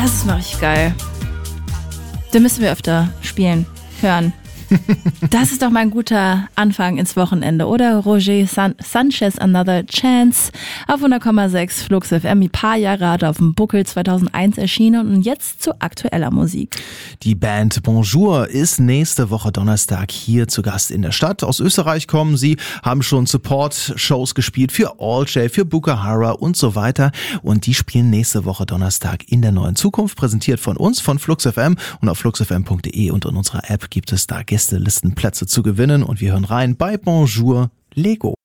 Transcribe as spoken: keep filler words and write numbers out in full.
Das ist mal richtig geil. Den müssen wir öfter spielen, hören. Das ist doch mal ein guter Anfang ins Wochenende, oder? Roger San- Sanchez, Another Chance auf hundert Komma sechs Flux F M. Ein paar Jahre hat er auf dem Buckel zweitausendeins erschienen und jetzt zu aktueller Musik. Die Band Bonjour ist nächste Woche Donnerstag hier zu Gast in der Stadt. Aus Österreich kommen sie, haben schon Support-Shows gespielt für All J, für Bukahara und so weiter. Und die spielen nächste Woche Donnerstag in der Neuen Zukunft, präsentiert von uns, von Flux F M. Und auf flux f m punkt de und in unserer App gibt es da Gästelistenplätze zu gewinnen. Und wir hören rein bei Bonjour Lego.